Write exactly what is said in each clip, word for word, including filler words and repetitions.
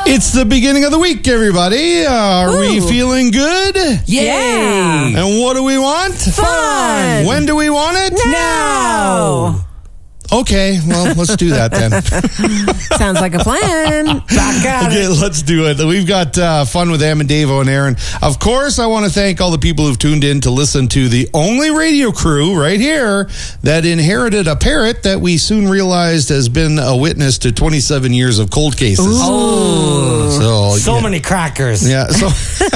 It's the beginning of the week, everybody. Uh, are Ooh. we feeling good? Yay! And what do we want? Fun! When do we want it? Now! Okay, well, let's do that then. Sounds like a plan. Back at okay, it. let's do it. We've got uh, fun with Em and Davo and Aaron. Of course, I want to thank all the people who've tuned in to listen to the only radio crew right here that inherited a parrot that we soon realized has been a witness to twenty-seven years of cold cases. Oh, so, so yeah. many crackers. Yeah, so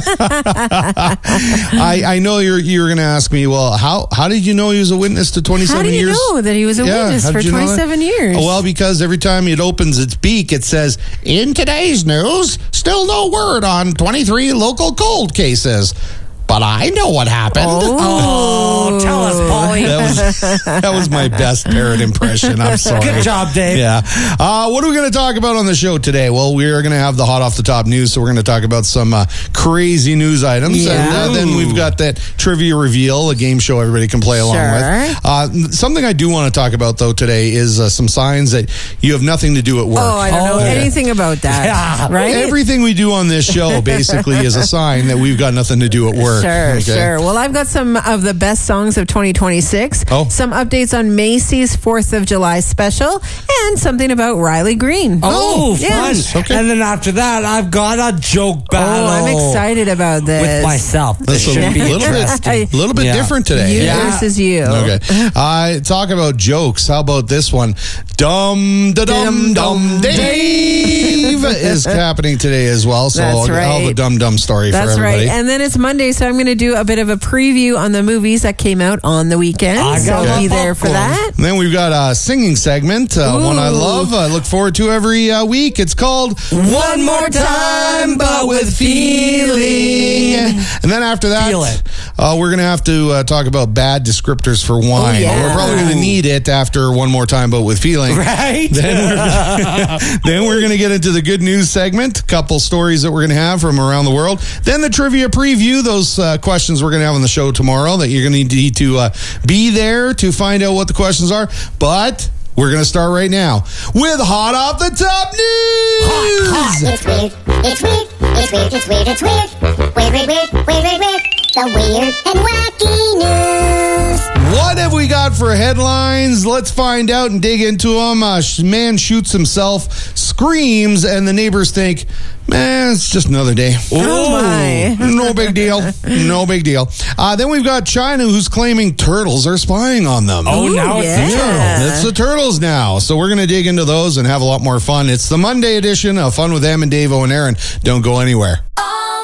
I, I know you're you're going to ask me, well, how how did you know he was a witness to twenty-seven years? How do you years? know that he was a yeah, witness for twenty-seven years? Well, because every time it opens its beak, it says, in today's news, still no word on twenty-three local cold cases. But I know what happened. Oh, oh tell us, Paulie. That was, that was my best parrot impression. I'm sorry. Good job, Dave. Yeah. Uh, what are we going to talk about on the show today? Well, we're going to have the hot off the top news, so we're going to talk about some uh, crazy news items. Yeah. And uh, then we've got that trivia reveal, a game show everybody can play along sure. with. Uh, something I do want to talk about, though, today is uh, some signs that you have nothing to do at work. Oh, I don't oh, know yeah. anything about that. Yeah. Right? Everything we do on this show basically is a sign that we've got nothing to do at work. Sure, okay? sure. Well, I've got some of the best songs of twenty twenty-six, oh. some updates on Macy's fourth of July special, and something about Riley Green. Oh, yeah. fun. Okay. And then after that, I've got a joke battle. Oh, I'm excited about this. With myself. This That's should a be little interesting. bit, little bit Yeah. different today. You Yeah. versus you. Okay. Uh, talk about jokes. How about this one? Dum da dum dum Dave is happening today as well. So That's I'll, right. I'll have a dum dum story That's for everybody. right. And then it's Monday, so I'm going to do a bit of a preview on the movies that came out on the weekend. I So got be my there for popcorn. that. And then we've got a singing segment, uh, one I Ooh. love. I look forward to every uh, week. It's called One More Time, But With Feeling. And then after that, Feel it. Uh, we're going to have to uh, talk about bad descriptors for wine. Oh, yeah. We're probably going to need it after One More Time, but with feeling. Right? Then we're, then we're going to get into the good news segment, a couple stories that we're going to have from around the world. Then the trivia preview, those uh, questions we're going to have on the show tomorrow that you're going to need to uh, be there to find out what the questions are. But we're going to start right now with Hot Off the Top News. It's weird, it's weird, it's weird, it's weird, it's weird. Weird, weird, weird, weird, weird, weird. The weird and wacky news. What have we got for headlines? Let's find out and dig into them. A sh- man shoots himself, screams, and the neighbors think, man, it's just another day. Oh, my. No big deal. No big deal. Uh, then we've got China, who's claiming turtles are spying on them. Oh, Ooh, now it's yeah. the turtle. It's the turtles now. So we're going to dig into those and have a lot more fun. It's the Monday edition of Fun with Em and Davo and Aaron. Don't go anywhere.